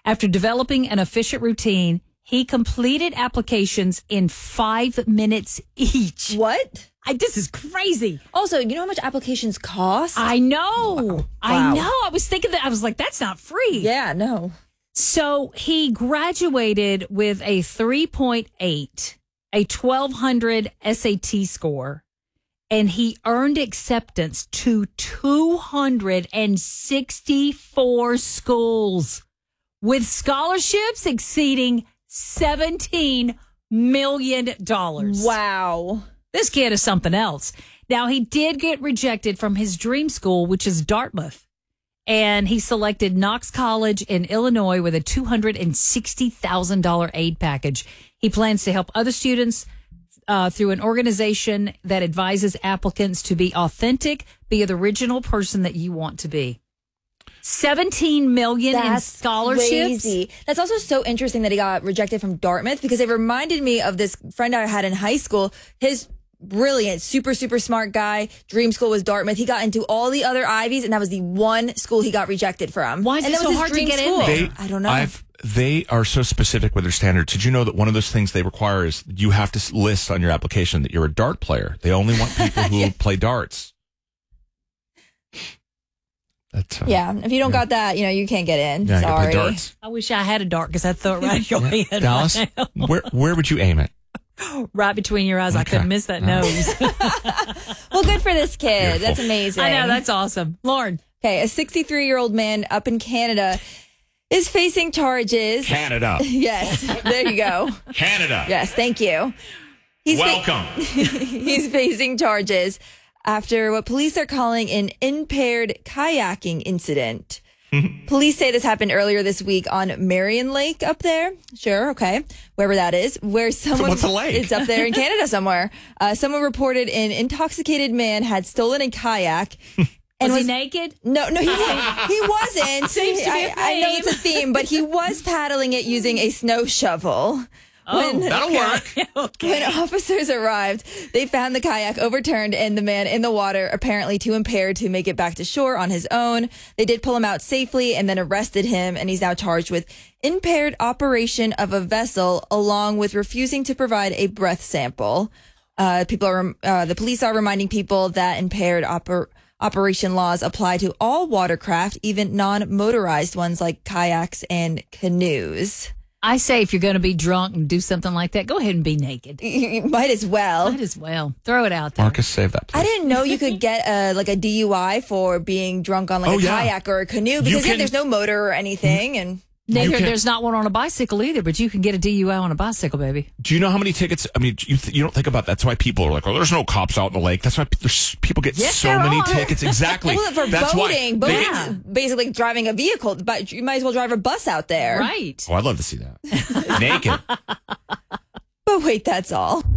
After developing an efficient routine, he completed applications in 5 minutes each. What? This is crazy. Also, you know how much applications cost? I know. Wow. I know. I was thinking that. I was like, that's not free. Yeah, no. So he graduated with a 3.8, a 1200 SAT score, and he earned acceptance to 264 schools with scholarships exceeding $17 million. Wow. This kid is something else. Now, he did get rejected from his dream school, which is Dartmouth. And he selected Knox College in Illinois with a $260,000 aid package. He plans to help other students through an organization that advises applicants to be authentic, be the original person that you want to be. $17 million in scholarships. Crazy. That's also so interesting that he got rejected from Dartmouth, because it reminded me of this friend I had in high school. His brilliant, super, super smart guy. Dream school was Dartmouth. He got into all the other Ivies, and that was the one school he got rejected from. Why is it so hard to get in there? I don't know. They are so specific with their standards. Did you know that one of those things they require is you have to list on your application that you're a dart player? They only want people who play darts. Yeah, if you don't got that, you can't get in. Yeah, Sorry. play darts. I wish I had a dart because I'd throw it right at your head. Dallas, right now. where would you aim it? Right between your eyes. Okay. I couldn't miss that nose. Well, good for this kid. That's amazing. I know, that's awesome. Lauren. Okay, a 63-year-old man up in Canada is facing charges. Canada. Yes, there you go. Canada. Yes, thank you. Welcome. He's facing charges after what police are calling an impaired kayaking incident. Police say this happened earlier this week on Marion Lake up there. Sure, okay. Wherever that is. Where someone... What's a lake? It's up there in Canada somewhere. Someone reported an intoxicated man had stolen a kayak. And was he naked? No, he wasn't. Seems to be a I know theme. it's a theme, but he was paddling it using a snow shovel. That'll work. Okay. When officers arrived, they found the kayak overturned and the man in the water, apparently too impaired to make it back to shore on his own. They did pull him out safely and then arrested him, and he's now charged with impaired operation of a vessel along with refusing to provide a breath sample. The police are reminding people that impaired operation laws apply to all watercraft, even non-motorized ones like kayaks and canoes. I say if you're going to be drunk and do something like that, go ahead and be naked. You might as well. Might as well. Throw it out there. Marcus, save that, please. I didn't know you could get a DUI for being drunk on kayak or a canoe, because there's no motor or anything. And There's not one on a bicycle either, but you can get a DUI on a bicycle, baby. Do you know how many tickets? I mean, you don't think about that. That's why people are like, "Oh, there's no cops out in the lake." That's why people get so many tickets. Exactly. Well, for That's boating, why boating's basically driving a vehicle, but you might as well drive a bus out there. Right. Oh, I'd love to see that. Naked. But wait, that's all.